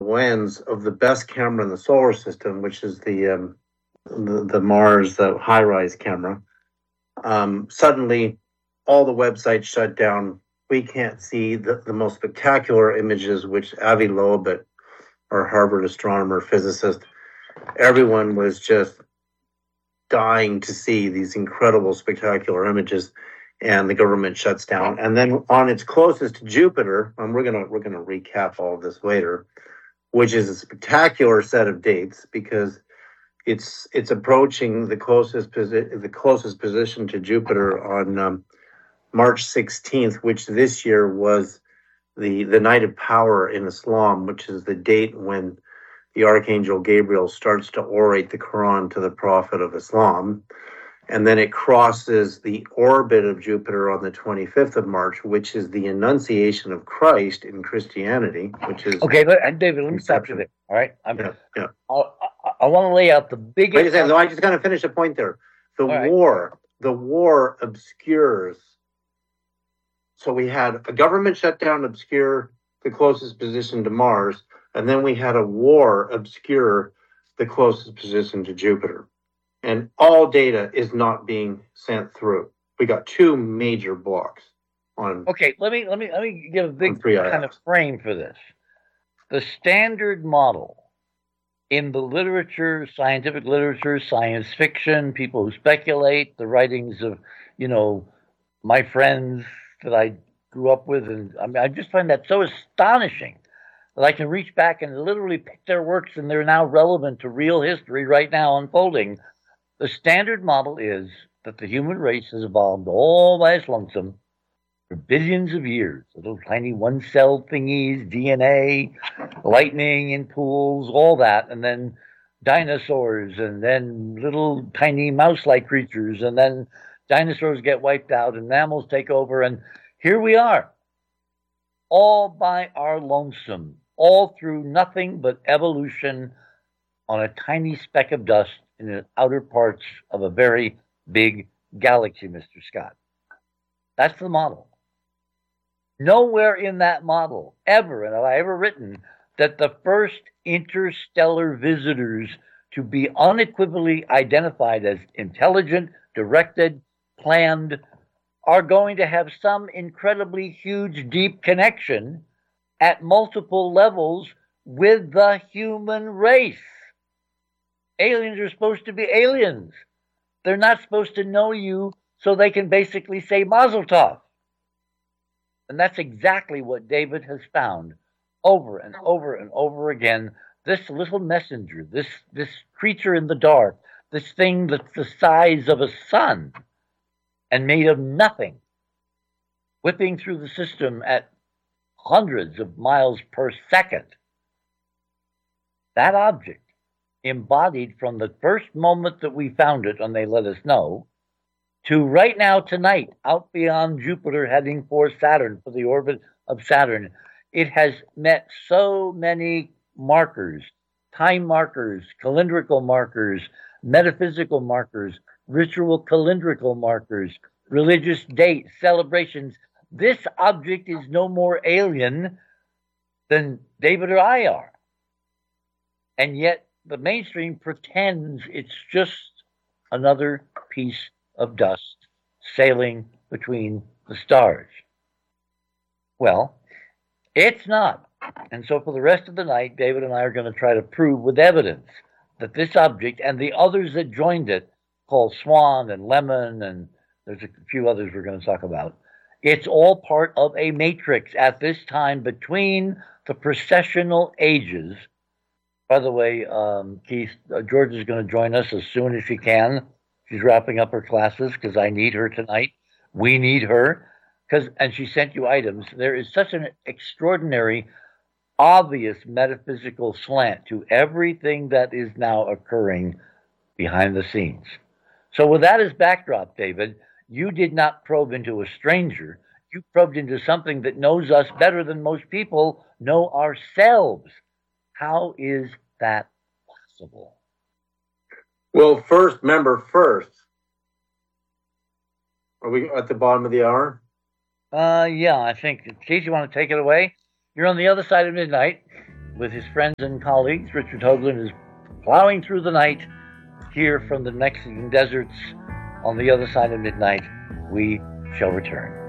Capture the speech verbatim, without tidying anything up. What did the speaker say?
lens of the best camera in the solar system, which is the um, the, the Mars uh, high-rise camera. Um, suddenly, all the websites shut down. We can't see the, the most spectacular images, which Avi Loeb, our Harvard astronomer physicist, everyone was just dying to see these incredible, spectacular images, and the government shuts down. And then on its closest to Jupiter, and we're gonna we're gonna recap all of this later, which is a spectacular set of dates because it's it's approaching the closest posi- the closest position to Jupiter on um, March sixteenth, which this year was the the night of power in Islam, which is the date when the Archangel Gabriel starts to orate the Quran to the Prophet of Islam. And then it crosses the orbit of Jupiter on the twenty-fifth of March, which is the Annunciation of Christ in Christianity, which is... Okay, but, and David, let me stop you there, all right? I'm, yeah, yeah. I'll, I, I want to lay out the biggest... Wait a second, I just got to finish a point there. The all war, right. the war obscures... So we had a government shutdown obscure the closest position to Mars, and then we had a war obscure the closest position to Jupiter. And all data is not being sent through. We got two major blocks on. Okay, let me let me let me give a big kind of frame for this. The standard model in the literature, scientific literature, science fiction, people who speculate, the writings of, you know, my friends that I grew up with, and I mean, I just find that so astonishing that I can reach back and literally pick their works, and they're now relevant to real history right now unfolding. The standard model is that the human race has evolved all by its lonesome for billions of years. Little tiny one-celled thingies, D N A, lightning in pools, all that, and then dinosaurs, and then little tiny mouse-like creatures, and then dinosaurs get wiped out, and mammals take over, and here we are, all by our lonesome, all through nothing but evolution on a tiny speck of dust in the outer parts of a very big galaxy, Mister Scott. That's the model. Nowhere in that model, ever, and have I ever written, that the first interstellar visitors to be unequivocally identified as intelligent, directed, planned, are going to have some incredibly huge, deep connection at multiple levels with the human race. Aliens are supposed to be aliens. They're not supposed to know you so they can basically say Mazel Tov. And that's exactly what David has found over and over and over again. This little messenger, this, this creature in the dark, this thing that's the size of a sun and made of nothing, whipping through the system at hundreds of miles per second. That object, embodied from the first moment that we found it and they let us know, to right now, tonight, out beyond Jupiter, heading for Saturn, for the orbit of Saturn, it has met so many markers, time markers, calendrical markers, metaphysical markers, ritual calendrical markers, religious dates, celebrations. This object is no more alien than David or I are. And yet the mainstream pretends it's just another piece of dust sailing between the stars. Well, it's not. And so for the rest of the night, David and I are going to try to prove with evidence that this object and the others that joined it, called Swan and Lemon, and there's a few others we're going to talk about, it's all part of a matrix at this time between the precessional ages. By the way, um, Keith, uh, George is going to join us as soon as she can. She's wrapping up her classes because I need her tonight. We need her. Cause, and she sent you items. There is such an extraordinary, obvious metaphysical slant to everything that is now occurring behind the scenes. So with that as backdrop, David, you did not probe into a stranger. You probed into something that knows us better than most people know ourselves. How is that possible? Well, first, remember, first, are we at the bottom of the hour? Uh, yeah, I think. Keith, you want to take it away? You're on the other side of midnight. with his friends and colleagues, Richard Hoagland is plowing through the night here from the Mexican deserts on the other side of midnight. We shall return.